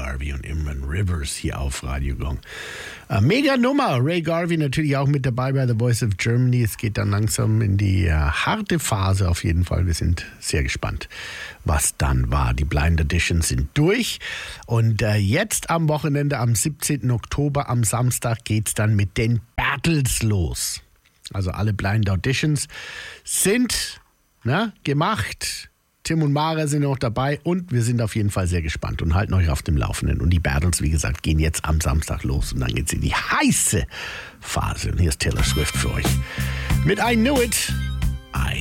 Garvey und Imran Rivers hier auf Radio Gong. Mega Nummer. Ray Garvey natürlich auch mit dabei bei The Voice of Germany. Es geht dann langsam in die harte Phase auf jeden Fall. Wir sind sehr gespannt, was dann war. Die Blind Auditions sind durch. Und jetzt am Wochenende, am 17. Oktober, am Samstag, geht's dann mit den Battles los. Also alle Blind Auditions sind gemacht. Tim und Mara sind auch dabei und wir sind auf jeden Fall sehr gespannt und halten euch auf dem Laufenden. Und die Battles, wie gesagt, gehen jetzt am Samstag los und dann geht's in die heiße Phase. Und hier ist Taylor Swift für euch mit I Knew It.